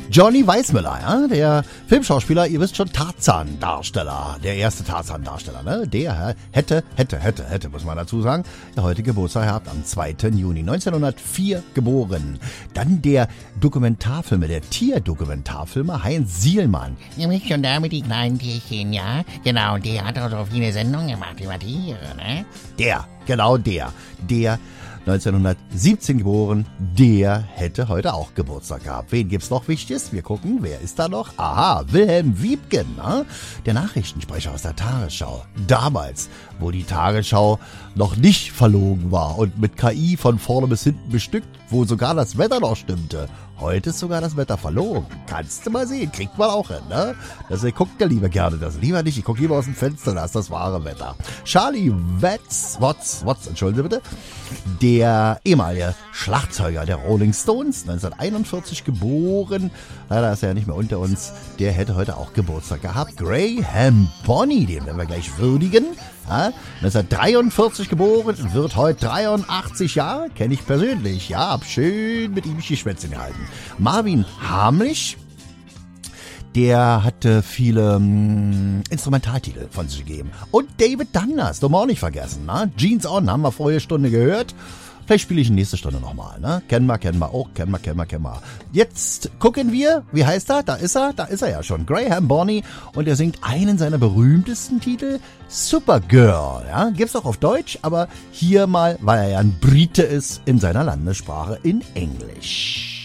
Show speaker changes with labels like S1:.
S1: Johnny Weissmuller, ja, der Filmschauspieler, ihr wisst schon, Tarzan-Darsteller, der erste Tarzan-Darsteller, ne? Der hätte, muss man dazu sagen, der heute Geburtstag gehabt, am 2. Juni 1904 geboren. Dann der Dokumentarfilmer, der Tierdokumentarfilmer Heinz Sielmann.
S2: Ihr wisst schon da mit die kleinen Tierchen, ja? Genau, der hat auch so viele Sendungen gemacht über Tiere, ne?
S1: Der 1917 geboren, der hätte heute auch Geburtstag gehabt. Wen gibt's noch Wichtiges? Wir gucken, wer ist da noch? Aha, Wilhelm Wiebken, ne? Der Nachrichtensprecher aus der Tagesschau. Damals, wo die Tagesschau noch nicht verlogen war und mit KI von vorne bis hinten bestückt, wo sogar das Wetter noch stimmte. Heute ist sogar das Wetter verlogen. Kannst du mal sehen, kriegt man auch hin, ne? Deswegen guckt ja lieber gerne das. Lieber nicht, ich guck lieber aus dem Fenster, da ist das wahre Wetter. Charlie Watts, entschuldigen Sie bitte, der ehemalige Schlagzeuger der Rolling Stones, 1941 geboren, leider ist er ja nicht mehr unter uns, der hätte heute auch Geburtstag gehabt. Graham Bonney, den werden wir gleich würdigen. Ja, 1943 geboren, wird heute 83 Jahre, kenne ich persönlich. Ja, hab schön mit ihm die Schwätzchen gehalten. Marvin Hamlisch, der hatte viele Instrumentaltitel von sich gegeben. Und David Dundas, dürfen wir auch nicht vergessen. Ne? Jeans On, haben wir vorige Stunde gehört. Vielleicht spiele ich nächste Stunde nochmal. Ne? Kennen wir. Jetzt gucken wir, wie heißt er? Da ist er ja schon. Graham Bonney. Und er singt einen seiner berühmtesten Titel, Supergirl. Ja? Gibt's auch auf Deutsch, aber hier mal, weil er ja ein Brite ist, in seiner Landessprache in Englisch.